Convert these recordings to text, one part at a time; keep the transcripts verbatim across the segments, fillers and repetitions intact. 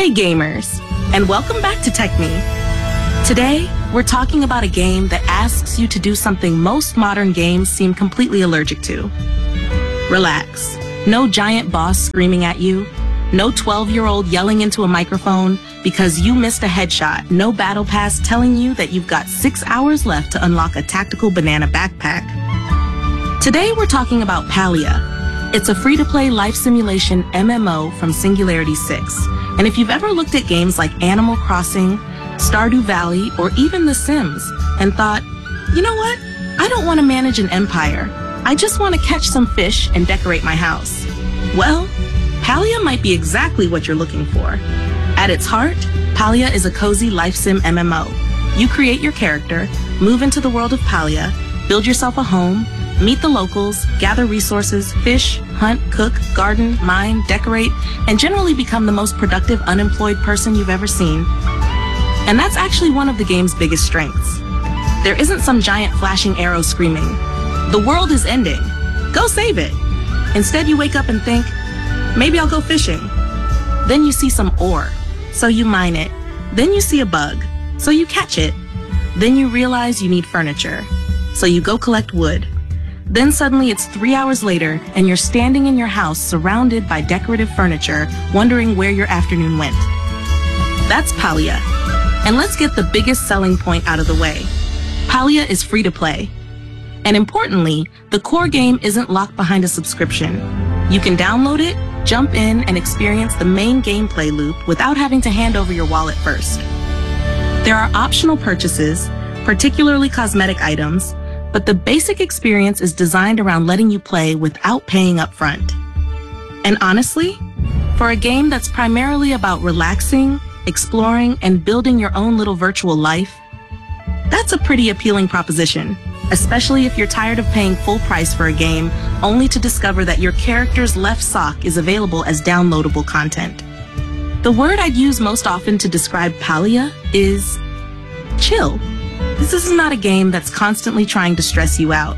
Hey gamers, and welcome back to TechMe. Today, we're talking about a game that asks you to do something most modern games seem completely allergic to. Relax. No giant boss screaming at you. No twelve-year-old yelling into a microphone because you missed a headshot. No battle pass telling you that you've got six hours left to unlock a tactical banana backpack. Today, we're talking about Palia. It's a free-to-play life simulation M M O from Singularity six. And if you've ever looked at games like Animal Crossing, Stardew Valley, or even The Sims and thought, you know what? I don't want to manage an empire. I just want to catch some fish and decorate my house. Well, Palia might be exactly what you're looking for. At its heart, Palia is a cozy life sim M M O. You create your character, move into the world of Palia, build yourself a home, meet the locals, gather resources, fish, hunt, cook, garden, mine, decorate, and generally become the most productive unemployed person you've ever seen. And that's actually one of the game's biggest strengths. There isn't some giant flashing arrow screaming, "The world is ending. Go save it." Instead, you wake up and think, maybe I'll go fishing. Then you see some ore, so you mine it. Then you see a bug, so you catch it. Then you realize you need furniture, so you go collect wood. Then suddenly it's three hours later and you're standing in your house surrounded by decorative furniture, wondering where your afternoon went. That's Palia. And let's get the biggest selling point out of the way. Palia is free to play. And importantly, the core game isn't locked behind a subscription. You can download it, jump in, and experience the main gameplay loop without having to hand over your wallet first. There are optional purchases, particularly cosmetic items, but the basic experience is designed around letting you play without paying up front. And honestly, for a game that's primarily about relaxing, exploring, and building your own little virtual life, that's a pretty appealing proposition, especially if you're tired of paying full price for a game only to discover that your character's left sock is available as downloadable content. The word I'd use most often to describe Palia is chill. This is not a game that's constantly trying to stress you out.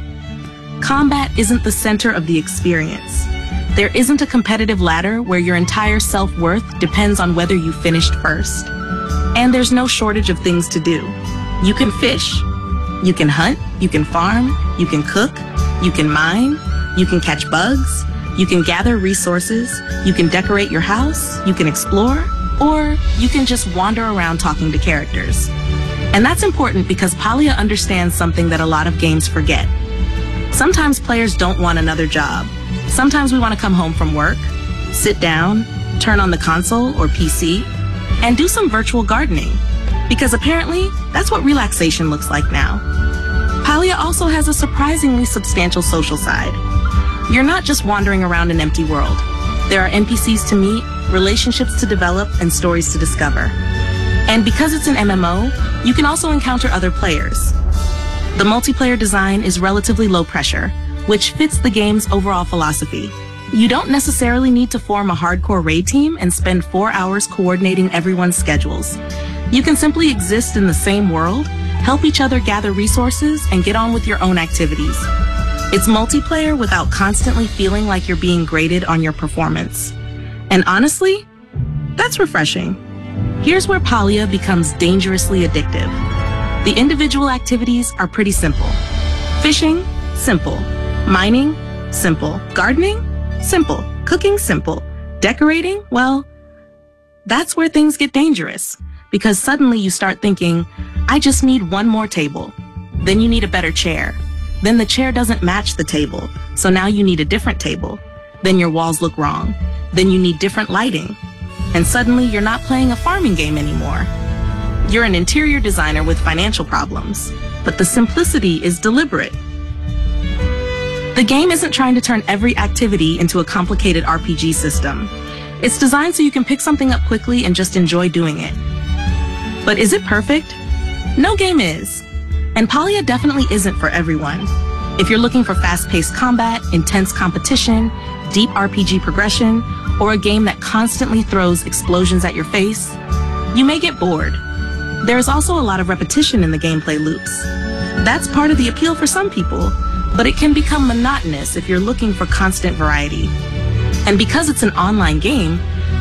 Combat isn't the center of the experience. There isn't a competitive ladder where your entire self-worth depends on whether you finished first. And there's no shortage of things to do. You can fish. You can hunt. You can farm. You can cook. You can mine. You can catch bugs. You can gather resources. You can decorate your house. You can explore. Or you can just wander around talking to characters. And that's important because Palia understands something that a lot of games forget. Sometimes players don't want another job. Sometimes we want to come home from work, sit down, turn on the console or P C, and do some virtual gardening. Because apparently, that's what relaxation looks like now. Palia also has a surprisingly substantial social side. You're not just wandering around an empty world. There are N P Cs to meet, relationships to develop, and stories to discover. And because it's an M M O, you can also encounter other players. The multiplayer design is relatively low pressure, which fits the game's overall philosophy. You don't necessarily need to form a hardcore raid team and spend four hours coordinating everyone's schedules. You can simply exist in the same world, help each other gather resources, and get on with your own activities. It's multiplayer without constantly feeling like you're being graded on your performance. And honestly, that's refreshing. Here's where Palia becomes dangerously addictive. The individual activities are pretty simple. Fishing, simple. Mining, simple. Gardening, simple. Cooking, simple. Decorating, well, that's where things get dangerous. Because suddenly you start thinking, I just need one more table. Then you need a better chair. Then the chair doesn't match the table, so now you need a different table. Then your walls look wrong. Then you need different lighting. And suddenly you're not playing a farming game anymore. You're an interior designer with financial problems, but the simplicity is deliberate. The game isn't trying to turn every activity into a complicated R P G system. It's designed so you can pick something up quickly and just enjoy doing it. But is it perfect? No game is. And Palia definitely isn't for everyone. If you're looking for fast-paced combat, intense competition, deep R P G progression, or a game that constantly throws explosions at your face, you may get bored. There's also a lot of repetition in the gameplay loops. That's part of the appeal for some people, but it can become monotonous if you're looking for constant variety. And because it's an online game,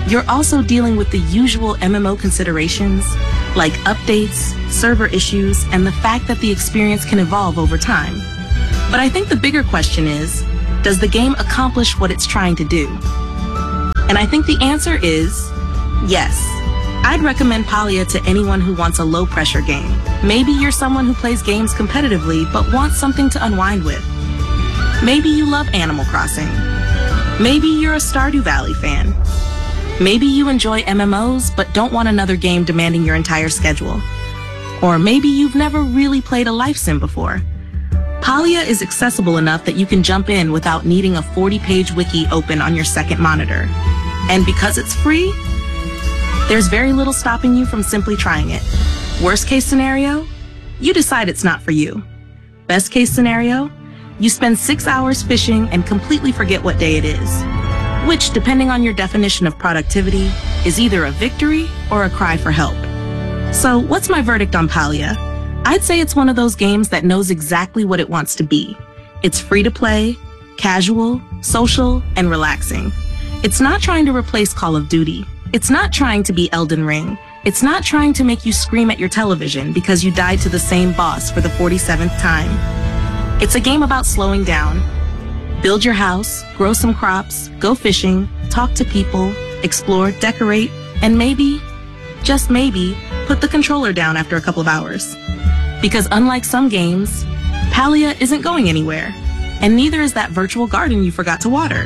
you're also dealing with the usual M M O considerations, like updates, server issues, and the fact that the experience can evolve over time. But I think the bigger question is, does the game accomplish what it's trying to do? And I think the answer is yes. I'd recommend Palia to anyone who wants a low-pressure game. Maybe you're someone who plays games competitively but wants something to unwind with. Maybe you love Animal Crossing. Maybe you're a Stardew Valley fan. Maybe you enjoy M M Os but don't want another game demanding your entire schedule. Or maybe you've never really played a life sim before. Palia is accessible enough that you can jump in without needing a forty-page wiki open on your second monitor. And because it's free, there's very little stopping you from simply trying it. Worst case scenario, you decide it's not for you. Best case scenario, you spend six hours fishing and completely forget what day it is, which, depending on your definition of productivity, is either a victory or a cry for help. So what's my verdict on Palia? I'd say it's one of those games that knows exactly what it wants to be. It's free to play, casual, social, and relaxing. It's not trying to replace Call of Duty. It's not trying to be Elden Ring. It's not trying to make you scream at your television because you died to the same boss for the forty-seventh time. It's a game about slowing down. Build your house, grow some crops, go fishing, talk to people, explore, decorate, and maybe, just maybe, put the controller down after a couple of hours. Because unlike some games, Palia isn't going anywhere, and neither is that virtual garden you forgot to water.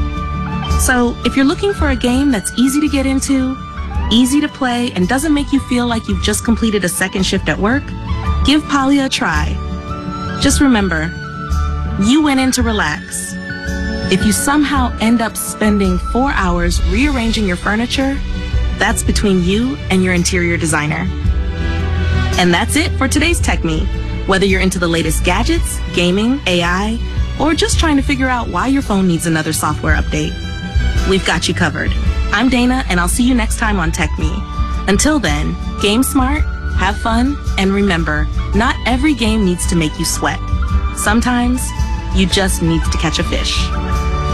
So if you're looking for a game that's easy to get into, easy to play, and doesn't make you feel like you've just completed a second shift at work, give Palia a try. Just remember, you went in to relax. If you somehow end up spending four hours rearranging your furniture, that's between you and your interior designer. And that's it for today's Tech Me. Whether you're into the latest gadgets, gaming, A I, or just trying to figure out why your phone needs another software update, we've got you covered. I'm Dana, and I'll see you next time on Tech Me. Until then, game smart, have fun, and remember, not every game needs to make you sweat. Sometimes, you just need to catch a fish.